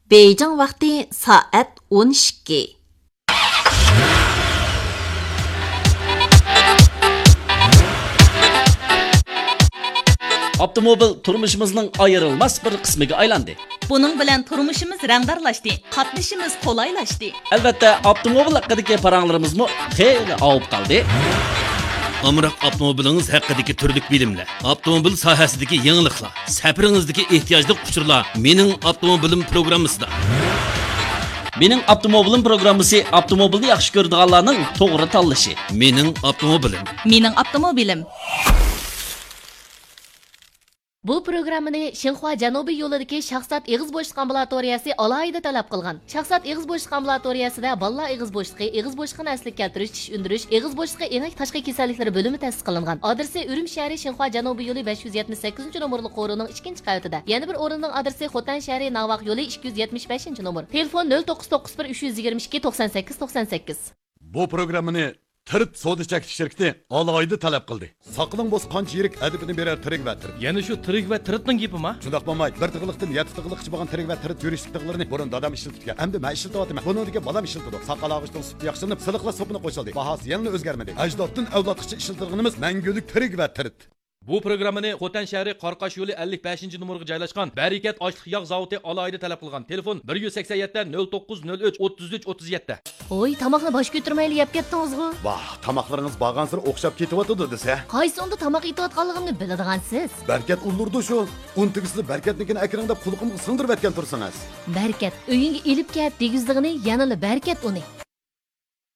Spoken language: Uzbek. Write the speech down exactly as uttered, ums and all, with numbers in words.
Beijing vaqti soat o'n ikki. Avtomobil turmuşimizning ayrılmaz bir qismiga aylandi. Buning bilan turmushimiz rangdarlashdi, qatnashimiz qulaylashdi. Albatta, avtomobil haqidagi paranglarimizmi xeyli avib qoldi. Amroq avtomobilingiz haqidagi turlik bilimlar, avtomobil sohasidagi yangiliklar, safaringizdagi ehtiyojli uchurlar mening avtomobilim programmasida. Mening avtomobilim programmasi avtomobilni yaxshi ko'radiganlarning to'g'ri tanlashi. Mening avtomobilim. Mening avtomobilim. Bu programmani Xinhua Janubiy yo'lidagi Shahzod Ig'iz bo'shliq ambulatoriyasi alohida talab qilgan. Shahzod Ig'iz bo'shliq ambulatoriyasida bolalar ig'iz bo'shliqi, ig'iz bo'shliqini asliga keltirish, tish undirish, ig'iz bo'shliqi enak tashqi kasalliklari bo'limi ta'sis qilingan. Adresi Urum shahri Xinhua Janubiy yo'li besh yuz yetmish sakkizinchi nomerli qo'rining ikkinchi qavatida. Yana bir o'rinning adresi Xotan shahri Navaq yo'li ikki yuz yetmish beshinchi nomer. Telefon nol to'qqiz to'qqiz bir uch yuz yigirma ikki to'qson sakkiz to'qson sakkiz. Bu programmani Tirt soda chekish shirkati alohida talab qildi. Saqling bo'z qancha yirik adibini berar tirik va tirt. Yana shu tirik va tiritning gapimi? Shundoq bo'lmay, bir tig'liqdan yetti tig'liqchi bo'lgan tirik va tirit yurishlik tig'larini burun dadam ishlatgan. Endi men ishlatyapman. Buningga bolam ishlatadi. Saqal og'ishdan sut yaxshilanib, siliqlar sopini qo'shildi. Bahasi yana o'zgarmadi. Ajdoddan avlodgacha ishlatilganimiz mangulik tirik va tirit. Bu programmani Xotan shahri Qarqash yo'li ellik beshinchi nomerga joylashgan Barakat ochliq yog' zavodi alohida talab qilgan. Telefon bir yuz sakson yetti nol to'qqiz nol uch o'ttiz uch o'ttiz yetti. Oy, tamoqni bosh ko'tarmayli yeb ketdingizmi? Vah, tamoqlaringiz bag'ansir o'xshab ketyapti desa. Qaysi onda tamoq yeyotganligimni biladigansiz. Barkat ulurdi shu. Untigisini barkatnikini akringda qulqimga sindirib etgan tursangiz. Barkat, uyingga elib kelib degizligini yanali barkat uni.